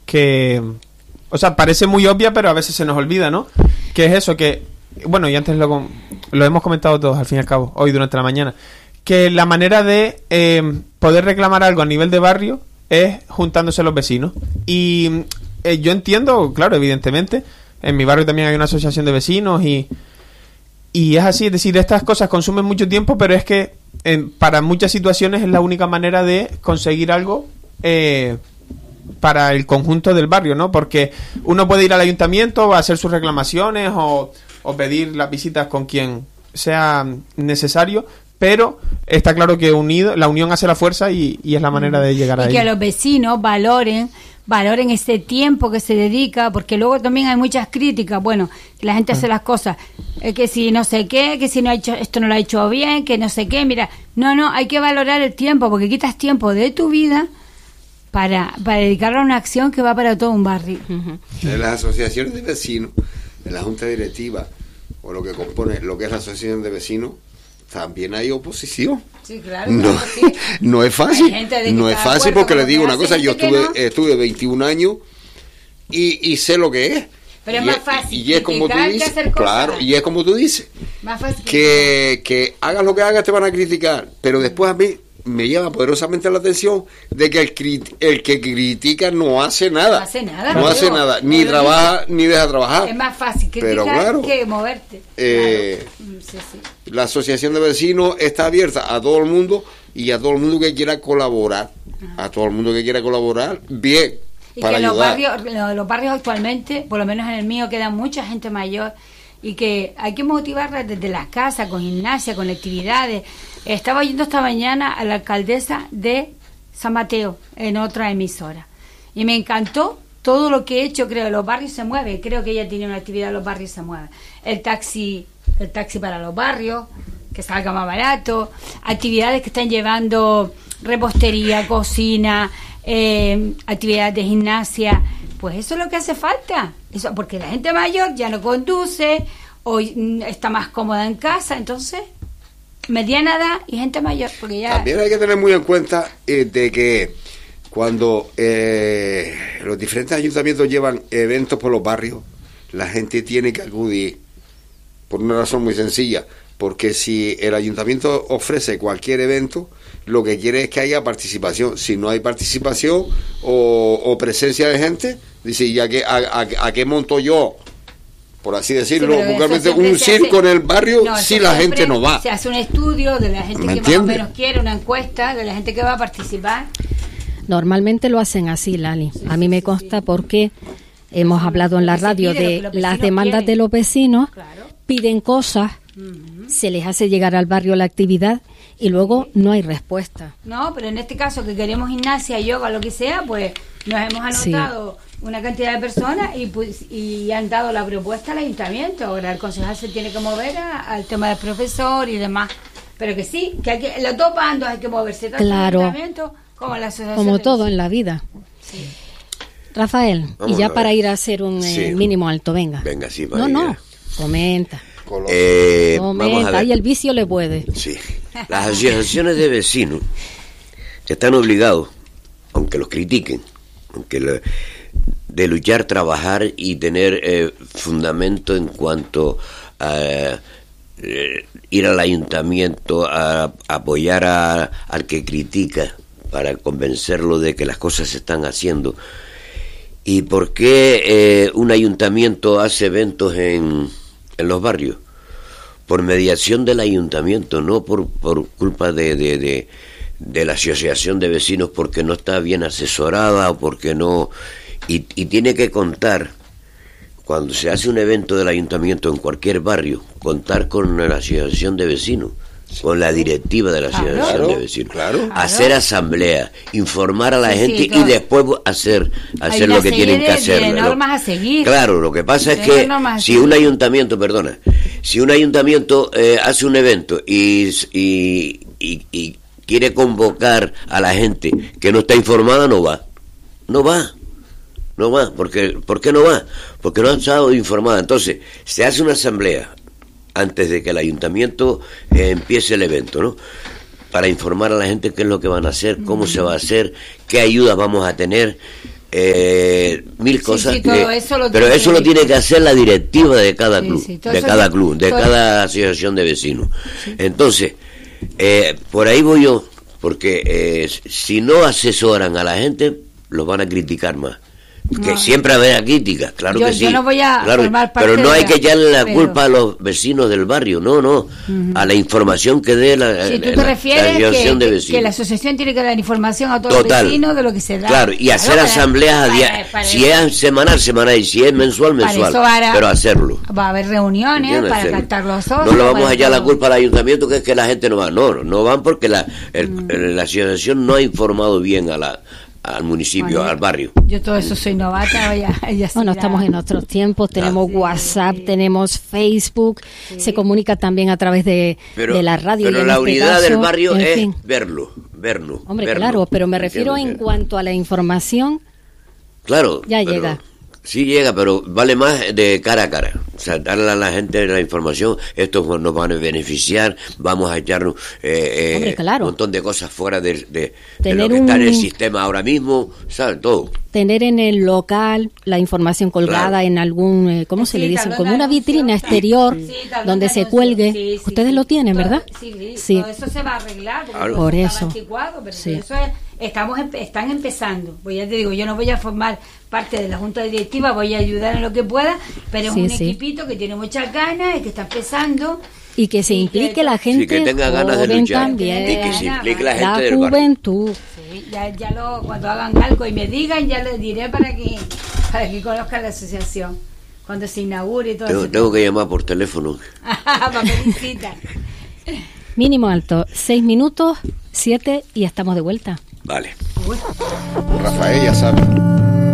o sea, parece muy obvia, pero a veces se nos olvida, ¿no? Que es eso, que, bueno, y antes lo hemos comentado todos, al fin y al cabo, hoy durante la mañana, que la manera de poder reclamar algo a nivel de barrio es juntándose los vecinos. Y yo entiendo, claro, evidentemente, en mi barrio también hay una asociación de vecinos y es así, es decir, estas cosas consumen mucho tiempo, pero es que para muchas situaciones es la única manera de conseguir algo para el conjunto del barrio, ¿no? Porque uno puede ir al ayuntamiento a hacer sus reclamaciones o pedir las visitas con quien sea necesario, pero está claro que la unión hace la fuerza y es la manera de llegar a ello. Y que los vecinos valoren ese tiempo que se dedica, porque luego también hay muchas críticas, bueno, que la gente hace las cosas, que si no sé qué, que si no ha hecho, esto no lo ha hecho bien, que no sé qué, mira, no, hay que valorar el tiempo, porque quitas tiempo de tu vida para dedicarlo a una acción que va para todo un barrio. En las asociaciones de vecinos, en la junta directiva, o lo que compone, lo que es la asociación de vecinos, también hay oposición. Sí, claro. No es fácil. No es fácil porque les digo una cosa, yo estuve 21 años y sé lo que es. Pero es más fácil. Y es como tú dices. Claro, y es como tú dices. Más fácil que hagas lo que hagas te van a criticar. Pero después a mí me llama poderosamente la atención de que el que critica no hace nada. No hace nada. Ni trabaja, ni deja trabajar. Es más fácil criticar que moverte. La asociación de vecinos está abierta a todo el mundo y a todo el mundo que quiera colaborar. A todo el mundo que quiera colaborar, bien. Y para que ayudar. los barrios actualmente, por lo menos en el mío, queda mucha gente mayor y que hay que motivarla desde las casas, con gimnasia, con actividades. Estaba oyendo esta mañana a la alcaldesa de San Mateo en otra emisora y me encantó todo lo que he hecho. Creo que los barrios se mueven, creo que ella tiene una actividad, los barrios se mueven, el taxi para los barrios, que salga más barato, actividades que están llevando repostería, cocina, actividades de gimnasia. Pues eso es lo que hace falta, eso, porque la gente mayor ya no conduce o está más cómoda en casa, entonces mediana edad y gente mayor, porque ya... También hay que tener muy en cuenta de que cuando los diferentes ayuntamientos llevan eventos por los barrios, la gente tiene que acudir por una razón muy sencilla, porque si el ayuntamiento ofrece cualquier evento, lo que quiere es que haya participación. Si no hay participación o presencia de gente, dice, ¿y a qué monto yo? Por así decirlo, vulgarmente, un circo en el barrio si la gente no va. Se hace un estudio de la gente que más o menos quiere, una encuesta de la gente que va a participar. Normalmente lo hacen así, Lali. A mí me consta porque hemos hablado en la radio de las demandas de los vecinos, piden cosas, se les hace llegar al barrio la actividad y luego no hay respuesta. No, pero en este caso que queremos gimnasia, yoga, lo que sea, pues nos hemos anotado una cantidad de personas y han dado la propuesta al ayuntamiento. Ahora el concejal se tiene que mover al tema del profesor y demás. Pero que sí, que hay que, los dos bandos hay que moverse, tanto el ayuntamiento como la asociación. Como todo en la vida. Sí. Rafael, vamos y ya para ir a hacer un mínimo alto, venga. Venga, sí, No, comenta. Comenta, y el vicio le puede. Sí. Las asociaciones de vecinos están obligados, aunque los critiquen, de luchar, trabajar y tener fundamento en cuanto a ir al ayuntamiento a apoyar al que critica para convencerlo de que las cosas se están haciendo. ¿Y por qué un ayuntamiento hace eventos en los barrios? Por mediación del ayuntamiento, no por culpa de la asociación de vecinos, porque no está bien asesorada o porque no... Y tiene que contar, cuando se hace un evento del ayuntamiento en cualquier barrio, contar con la asociación de vecinos, con la directiva de la asociación de vecinos, hacer asamblea, informar a la gente y después hacer lo que tienen que hacer. De normas a seguir. Claro, lo que pasa es que si un ayuntamiento hace un evento y quiere convocar a la gente que no está informada, no va. ¿Por qué no va? Porque no han estado informada. Entonces, se hace una asamblea antes de que el ayuntamiento empiece el evento, ¿no? Para informar a la gente qué es lo que van a hacer, cómo se va a hacer, qué ayudas vamos a tener, mil cosas, sí, todo eso pero eso lo tiene que hacer la directiva de cada club, de todo cada asociación de vecinos. Sí. Entonces, por ahí voy yo, porque si no asesoran a la gente, los van a criticar más. Que siempre habrá críticas, claro que sí. Yo no voy a formar parte, pero no hay que echarle la culpa a los vecinos del barrio, no, a la información que dé la si tú te refieres asociación de vecinos. Que la asociación tiene que dar información a todos los vecinos de lo que se da. Claro, y hacer asambleas a día, si es semanal, y si es mensual, pero hacerlo. Va a haber reuniones para cantar los socios. No le vamos a echar la culpa al ayuntamiento, que es que la gente no va. No van porque la asociación no ha informado bien al municipio, al barrio. Yo todo eso soy novata. Bueno, estamos en otros tiempos, tenemos WhatsApp, tenemos Facebook, se comunica también a través de la radio. Pero la unidad del barrio es verlo. Hombre, claro, pero me refiero en cuanto a la información. Claro. Ya llega. Sí llega, pero vale más de cara a cara. O sea, darle a la gente la información, esto nos va a beneficiar, vamos a echarnos un montón de cosas fuera de lo que está en el sistema ahora mismo, ¿sabes? Todo. Tener en el local la información colgada en algún, ¿cómo se le dice? Como una vitrina exterior donde se cuelgue. Sí, ustedes lo tienen, ¿verdad? Sí. Todo eso se va a arreglar. Claro. Por eso. Pero eso están empezando. Pues ya te digo, yo no voy a formar parte de la junta directiva, voy a ayudar en lo que pueda, pero es un equipito que tiene muchas ganas y que está empezando. Y que se implique la gente, que tenga ganas de luchar, también, y que se implique la gente del juventud. Sí, cuando hagan algo y me digan, ya les diré para que conozcan la asociación cuando se inaugure y todo eso. Tengo que llamar por teléfono. Para pedir cita. Mínimo alto, 6 minutos, 7 y estamos de vuelta. Vale. Rafael, ya sabe.